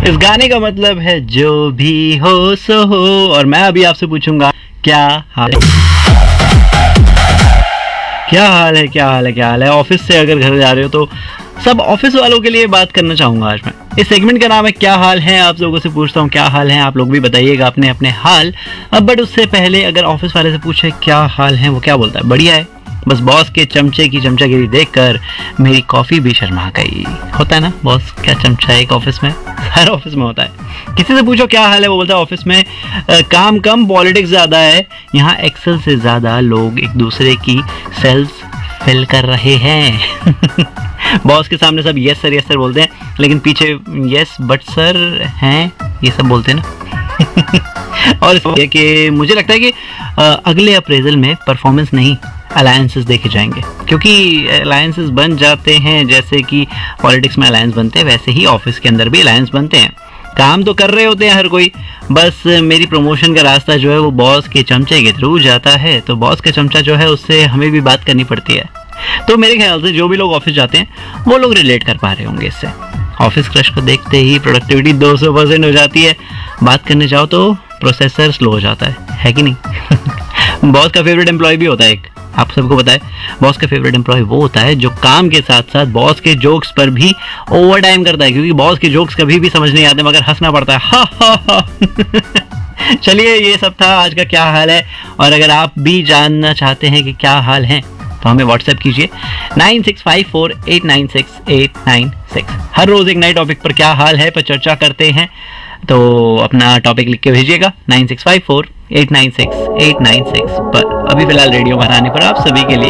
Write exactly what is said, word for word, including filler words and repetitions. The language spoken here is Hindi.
इस गाने का मतलब है जो भी हो सो हो। और मैं अभी आपसे पूछूंगा क्या हाल है, क्या हाल है, क्या हाल है, क्या हाल है। ऑफिस से अगर घर जा रहे हो तो सब ऑफिस वालों के लिए बात करना चाहूंगा आज मैं। इस सेगमेंट का नाम है क्या हाल है। आप लोगों से पूछता हूँ क्या हाल है, आप लोग भी बताइएगा अपने अपने हाल। अब बट उससे पहले अगर ऑफिस वाले से पूछे क्या हाल है, वो क्या बोलता है? बढ़िया है। बस बॉस के चमचे की चमचागिरी देखकर मेरी कॉफी भी शर्मा गई। होता है ना बॉस क्या चमचा है एक ऑफिस में, हर ऑफिस में होता है। किसी से पूछो क्या हाल है, वो बोलता है ऑफिस में आ, काम कम पॉलिटिक्स ज्यादा है। यहाँ एक्सेल से ज्यादा लोग एक दूसरे की सेल्स फिल कर रहे हैं। बॉस के सामने सब यस सर यस सर बोलते हैं, लेकिन पीछे यस बट सर हैं ये सब बोलते हैं ना। और ये कि मुझे लगता है कि अगले अप्रेजल में परफॉर्मेंस नहीं अलायंसेस देखे जाएंगे, क्योंकि अलायंसेस बन जाते हैं जैसे कि पॉलिटिक्स में अलायंस बनते हैं, वैसे ही ऑफिस के अंदर भी अलायंस बनते हैं। काम तो कर रहे होते हैं हर कोई, बस मेरी प्रमोशन का रास्ता जो है वो बॉस के चमचे के थ्रू जाता है। तो बॉस का चमचा जो है उससे हमें भी बात करनी पड़ती है। तो मेरे ख्याल से जो भी लोग ऑफिस जाते हैं वो लोग रिलेट कर पा रहे होंगे इससे। ऑफिस क्रश को देखते ही प्रोडक्टिविटी दो सौ परसेंट हो जाती है। बात करने जाओ तो प्रोसेसर स्लो हो जाता है, है कि नहीं? बॉस का फेवरेट एम्प्लॉय भी होता है एक, आप सबको पता है। बॉस का फेवरेट एम्प्लॉय वो होता है जो काम के साथ साथ बॉस के जोक्स पर भी ओवर टाइम करता है, क्योंकि बॉस के जोक्स कभी भी समझ नहीं आते मगर हंसना पड़ता है। हा हा हा। चलिए ये सब था आज का क्या हाल है। और अगर आप भी जानना चाहते हैं कि क्या हाल है तो हमें व्हाट्सएप कीजिए nine six five four eight nine six eight nine six. हर रोज एक नए टॉपिक पर क्या हाल है पर चर्चा करते हैं, तो अपना टॉपिक लिख के भेजिएगा nine six five four eight nine six eight nine six पर। अभी फिलहाल रेडियो बनाने पर आप सभी के लिए